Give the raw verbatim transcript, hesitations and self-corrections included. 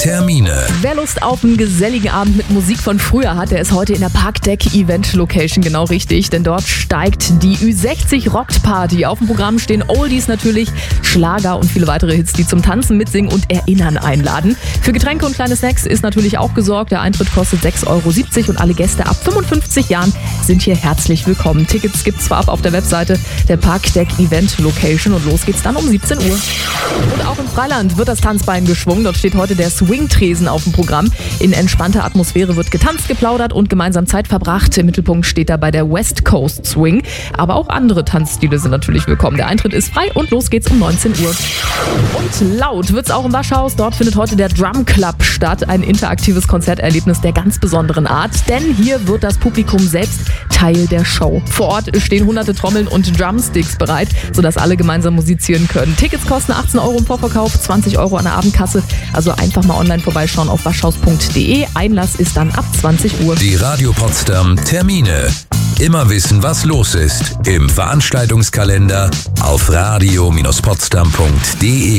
Termine. Wer Lust auf einen geselligen Abend mit Musik von früher hat, der ist heute in der Parkdeck Event Location genau richtig, denn dort steigt die Ü sechzig Rockt Party. Auf dem Programm stehen Oldies natürlich, Schlager und viele weitere Hits, die zum Tanzen, Mitsingen und Erinnern einladen. Für Getränke und kleine Snacks ist natürlich auch gesorgt. Der Eintritt kostet sechs Euro siebzig und alle Gäste ab fünfundfünfzig Jahren sind hier herzlich willkommen. Tickets gibt's vorab auf der Webseite der Parkdeck Event Location und los geht's dann um siebzehn Uhr. Und auch im Freiland wird das Tanzbein geschwungen. Dort steht heute der Swing-Tresen auf dem Programm. In entspannter Atmosphäre wird getanzt, geplaudert und gemeinsam Zeit verbracht. Im Mittelpunkt steht dabei der West Coast Swing. Aber auch andere Tanzstile sind natürlich willkommen. Der Eintritt ist frei und los geht's um neunzehn Uhr. Und laut wird's auch im Waschhaus. Dort findet heute der Drum Club statt. Ein interaktives Konzerterlebnis der ganz besonderen Art. Denn hier wird das Publikum selbst Teil der Show. Vor Ort stehen hunderte Trommeln und Drumsticks bereit, sodass alle gemeinsam musizieren können. Tickets kosten achtzehn Euro im Vorverkauf, zwanzig Euro an der Abendkasse. Also einfach mal online vorbeischauen auf waschhaus punkt de. Einlass ist dann ab zwanzig Uhr. Die Radio Potsdam Termine. Immer wissen, was los ist. Im Veranstaltungskalender auf radio Bindestrich potsdam punkt de.